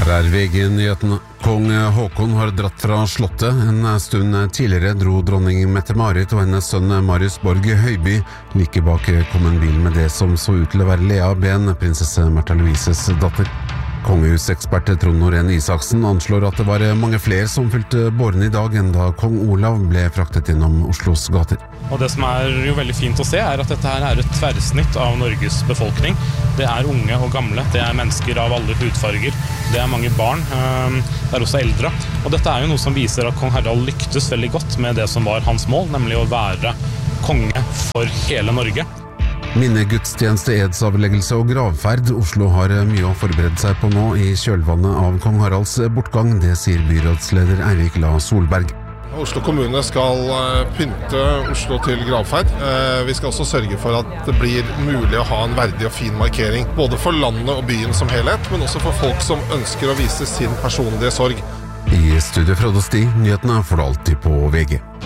Her VG-nyhetene. Kong Håkon har dratt fra slottet. En stund tidligere dro dronning Mette-Marit og hennes sønn Marius Borg Høiby. Like bak kom en bil med det som så ut til å være Lea Ben, prinsesse Märtha Louises datter. Kongehusekspert Trond Norén Isaksen anslår at det var mange flere som fylte båren i dag enn da kong Olav ble fraktet gjennom Oslos gater. Og det som jo veldig fint å se at dette her et tverrsnitt av Norges befolkning. Det unge og gamle, det mennesker av alle hudfarger, det mange barn, det også eldre. Og dette jo noe som viser at kong Harald lyktes veldig godt med det som var hans mål, nemlig å være konge for hele Norge. Minnegudstjeneste, edsavleggelse og gravferd. Oslo har mye å forberede seg på nå i kjølvannet av kong Haralds bortgang. Det sier byrådsleder Eirik La Solberg. Oslo kommune skal pynte Oslo til gravferd. Vi skal også sørge for at det blir mulig å ha en verdig og fin markering, både for landet og byen som helhet, men også for folk som ønsker å vise sin personlige sorg. I studio Frode Stig, nyhetene får du alltid på VG.